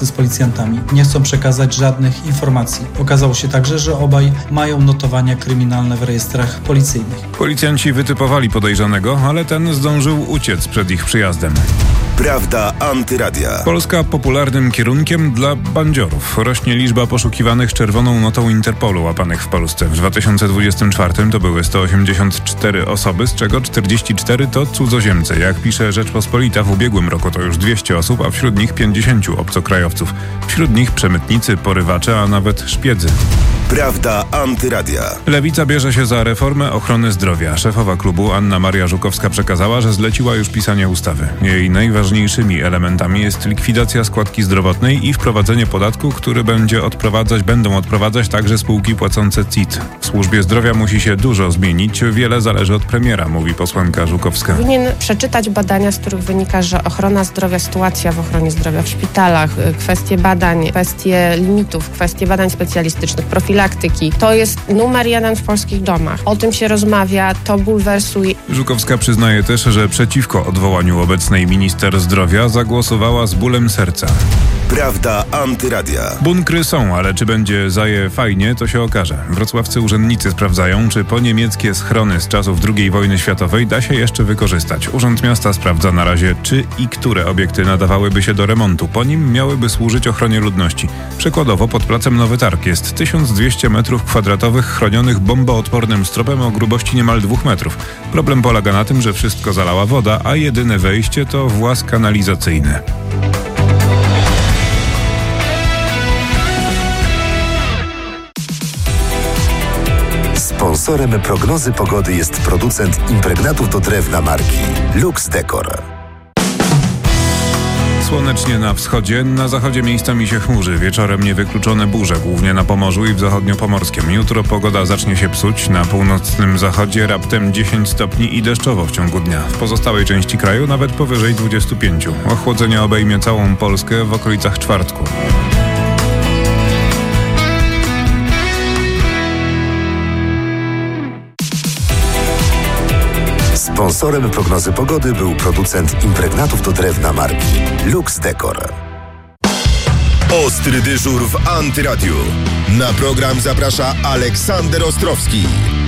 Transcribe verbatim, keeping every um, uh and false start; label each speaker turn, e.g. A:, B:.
A: z policjantami. Nie chcą przekazać żadnych informacji. Okazało się także, że obaj mają notowania kryminalne w rejestrach policyjnych.
B: Policjanci wytypowali podejrzanego, ale ten zdążył uciec przed ich przyjazdem.
C: Prawda Antyradia.
B: Polska popularnym kierunkiem dla bandziorów. Rośnie liczba poszukiwanych czerwoną notą Interpolu łapanych w Polsce. W dwa tysiące dwudziestym czwartym to były sto osiemdziesiąt cztery osoby, z czego czterdzieści cztery to cudzoziemcy. Jak pisze Rzeczpospolita, w ubiegłym roku to już dwieście osób, a wśród nich pięćdziesięciu obcokrajowców. Wśród nich przemytnicy, porywacze, a nawet szpiedzy.
C: Prawda Antyradia.
B: Lewica bierze się za reformę ochrony zdrowia. Szefowa klubu Anna Maria Żukowska przekazała, że zleciła już pisanie ustawy. Jej najważniejszymi elementami jest likwidacja składki zdrowotnej i wprowadzenie podatku, który będzie odprowadzać, będą odprowadzać także spółki płacące C I T. W służbie zdrowia musi się dużo zmienić. Wiele zależy od premiera, mówi posłanka Żukowska.
D: Powinien przeczytać badania, z których wynika, że ochrona zdrowia, sytuacja w ochronie zdrowia w szpitalach, kwestie badań, kwestie limitów, kwestie badań specjalistycznych, profilaktyki, to jest numer jeden w polskich domach. O tym się rozmawia, to bulwersuje.
B: Żukowska przyznaje też, że przeciwko odwołaniu obecnej minister zdrowia zagłosowała z bólem serca.
C: Prawda Antyradia.
B: Bunkry są, ale czy będzie za je fajnie, to się okaże. Wrocławscy urzędnicy sprawdzają, czy po niemieckie schrony z czasów drugiej wojny światowej da się jeszcze wykorzystać. Urząd Miasta sprawdza na razie, czy i które obiekty nadawałyby się do remontu. Po nim miałyby służyć ochronie ludności. Przykładowo pod placem Nowy Targ jest tysiąc dwieście metrów kwadratowych chronionych bomboodpornym stropem o grubości niemal dwóch metrów. Problem polega na tym, że wszystko zalała woda, a jedyne wejście to właz kanalizacyjny.
C: Sponsorem prognozy pogody jest producent impregnatów do drewna marki Lux Decor.
B: Słonecznie na wschodzie, na zachodzie miejscami się chmurzy. Wieczorem niewykluczone burze, głównie na Pomorzu i w zachodniopomorskim. Jutro pogoda zacznie się psuć. Na północnym zachodzie raptem dziesięć stopni i deszczowo w ciągu dnia. W pozostałej części kraju nawet powyżej dwudziestu pięciu. Ochłodzenie obejmie całą Polskę w okolicach czwartku.
C: Sponsorem prognozy pogody był producent impregnatów do drewna marki Lux Decor. Ostry dyżur w Antyradiu. Na program zaprasza Aleksander Ostrowski.